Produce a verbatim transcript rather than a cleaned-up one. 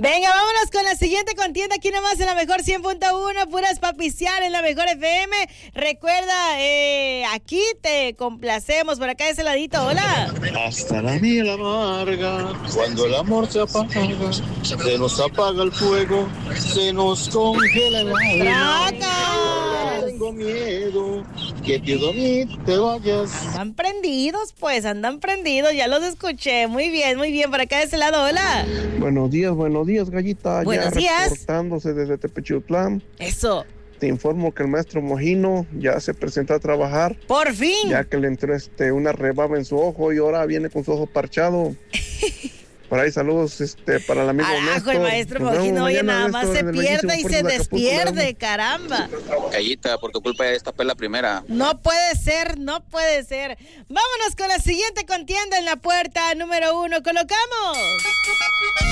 Venga, vámonos con la siguiente contienda aquí nomás en la mejor cien punto uno, puras papiciar en la mejor F M. Recuerda, eh, aquí te complacemos por acá de ese ladito. Hola. Hasta la miel amarga, cuando el amor se apaga, se nos apaga el fuego, se nos congela el alma. ¡Tracas! Tengo miedo que te dormí te vayas. Andan prendidos, pues, andan prendidos, ya los escuché. Muy bien, muy bien, por acá de ese lado. Hola. Buenos días, buenos días, Gallita. Buenos ya días. Reportándose desde Tepechutlán. Eso. Te informo que el maestro Mojino ya se presentó a trabajar. ¡Por fin! Ya que le entró este, una rebaba en su ojo y ahora viene con su ojo parchado. Por ahí saludos este, para el amigo Arajo, Néstor. el maestro Nos vemos Mojino, oye, mañana, nada más Néstor, se en el pierde bellísimo y puerto se de Acapulco, despierde, León. caramba. Gallita, por tu culpa esta pela primera. No puede ser, no puede ser. Vámonos con la siguiente contienda en la puerta número uno. Colocamos.